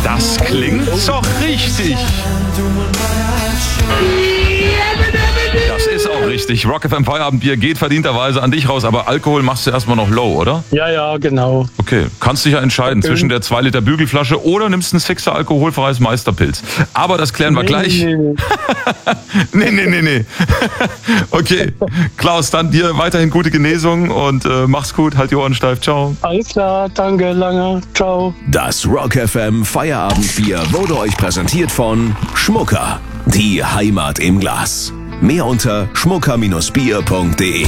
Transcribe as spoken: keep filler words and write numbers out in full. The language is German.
Das klingt doch richtig. Das ist auch richtig. Rock F M Feierabendbier geht verdienterweise an dich raus, aber Alkohol machst du erstmal noch low, oder? Ja, ja, genau. Okay, kannst dich ja entscheiden Okay. zwischen der zwei Liter Bügelflasche oder nimmst ein Sixer alkoholfreies Meisterpilz. Aber das klären wir Nee, gleich. nee, nee. Nee, nee, nee, nee. Okay, Klaus, dann dir weiterhin gute Genesung und äh, mach's gut, halt die Ohren steif, ciao. Alles klar, danke, Langer. Ciao. Das Rock F M Feierabendbier wurde euch präsentiert von Schmucker. Die Heimat im Glas. Mehr unter schmucker Bindestrich bier punkt de.